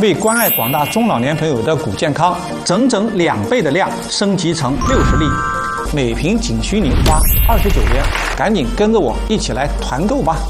为关爱广大中老年朋友的骨健康，整整2倍的量升级成60粒，每瓶仅需你花29元，赶紧跟着我一起来团购吧！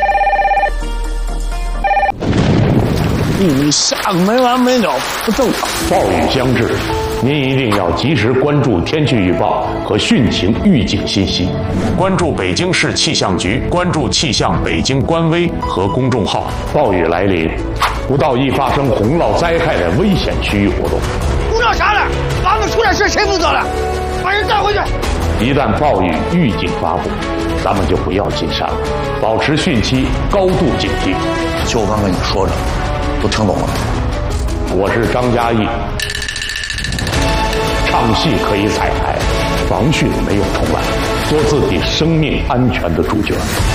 你下个没完没了不正常。 暴雨将至，您一定要及时关注天气预报和汛情预警信息，关注北京市气象局，关注气象北京官微和公众号。暴雨来临，不到易发生洪涝灾害的危险区域活动。 不知道啥了，房子出点事谁负责了？把人带回去。 一旦暴雨预警发布，咱们就不要进山了，保持汛期高度警惕。 就我刚跟你说的，都听懂了吗？ 我是张嘉译，唱戏可以彩排，防汛没有重来，做自己生命安全的主角。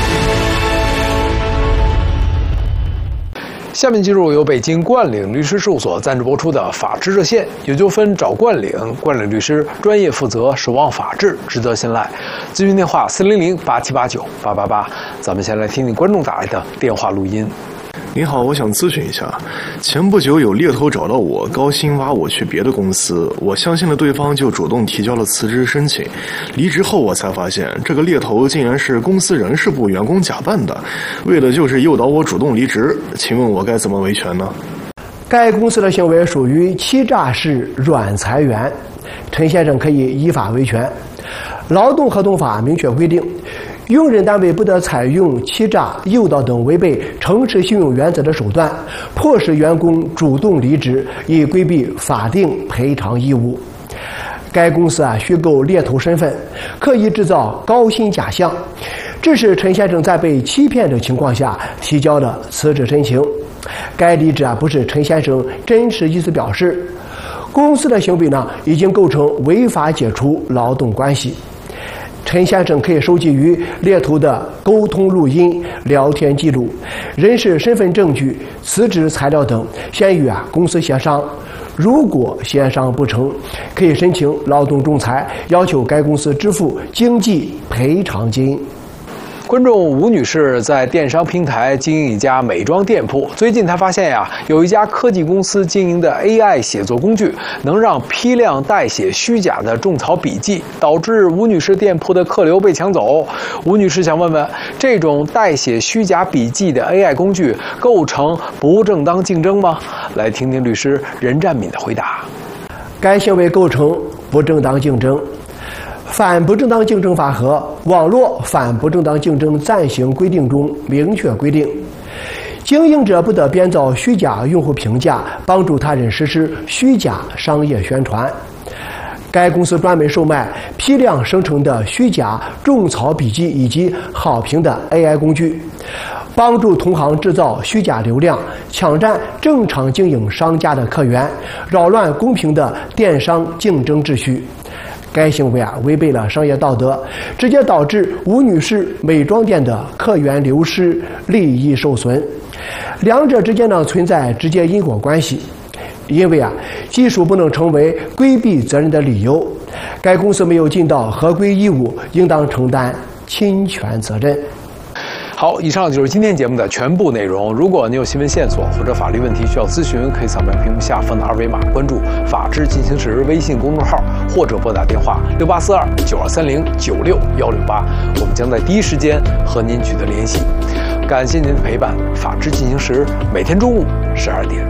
下面进入由北京冠岭律师事务所赞助播出的《法治热线》，有纠纷找冠岭，冠岭律师专业负责，守望法治，值得信赖。咨询电话400-8789-888。咱们先来听听观众打来的电话录音。 您好，我想咨询一下，前不久有猎头找到我，高薪挖我去别的公司，我相信了对方，就主动提交了辞职申请。离职后我才发现，这个猎头竟然是公司人事部员工假扮的，为的就是诱导我主动离职。请问我该怎么维权呢？ 该公司的行为属于欺诈式软裁员，陈先生可以依法维权。劳动合同法明确规定，用人单位不得采用欺诈、诱导等违背诚实信用原则的手段，迫使员工主动离职，以规避法定赔偿义务。该公司虚构猎头身份，刻意制造高薪假象，致使陈先生在被欺骗的情况下提交了辞职申请。该离职不是陈先生真实意思表示，公司的行为已经构成违法解除劳动关系。陈先生可以收集与猎头的沟通录音、聊天记录、人事身份证据、辞职材料等，先与公司协商。如果协商不成，可以申请劳动仲裁，要求该公司支付经济赔偿金。 观众吴女士在电商平台经营一家美妆店铺，最近她发现有一家科技公司经营的 AI 写作工具能让批量代写虚假的种草笔记，导致吴女士店铺的客流被抢走。吴女士想问问，这种代写虚假笔记的 AI 工具构成不正当竞争吗？来听听律师任占敏的回答。 该行为构成不正当竞争。反不正当竞争法和网络反不正当竞争暂行规定中明确规定，经营者不得编造虚假用户评价，帮助他人实施虚假商业宣传。该公司专门售卖批量生成的虚假种草笔记以及好评的 AI 工具，帮助同行制造虚假流量，抢占正常经营商家的客源，扰乱公平的电商竞争秩序。该行为违背了商业道德，直接导致吴女士美妆店的客源流失、利益受损，两者之间存在直接因果关系。因为技术不能成为规避责任的理由，该公司没有尽到合规义务，应当承担侵权责任。 好，以上就是今天节目的全部内容。如果你有新闻线索或者法律问题需要咨询，可以扫描屏幕下方的二维码，关注“法治进行时”微信公众号，或者拨打电话6842-9230-96168，我们将在第一时间和您取得联系。感谢您的陪伴，法治进行时每天中午12点。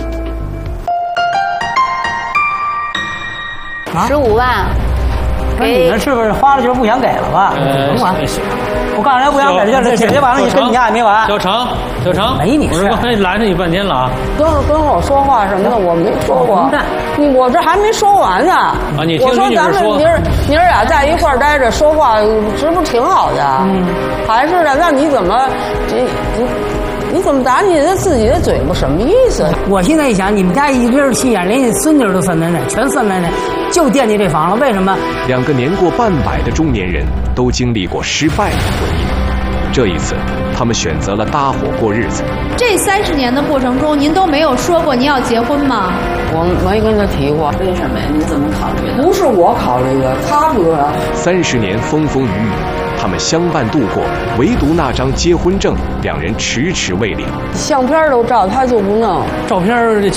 15万， 那你们是不是花了就是不想给了吧？不管。我告诉人不想给，就是解决完了，你跟你家也没完。 小程， 没你事。 我拦着你半天了啊！ 跟我说话什么的，我没说过。我这还没说完呢。 啊，你听我说咱们明儿俩在一块儿待着说话，这不挺好的？还是的，那你怎么你怎么打你的自己的嘴巴？什么意思？ 我现在一想，你们家一根心眼，连你孙女都算在内，全算在内，就惦记这房了。为什么 ？2个年过半百的中年人都经历过失败的婚姻，这一次，他们选择了搭伙过日子。 这30年的过程中，您都没有说过您要结婚吗？ 我没跟他提过。为什么呀？你怎么考虑的？不是我考虑的，他不是。 30年风风雨雨，他们相伴度过，唯独那张结婚证，2人迟迟未领。 相片都照，他就不弄。 照片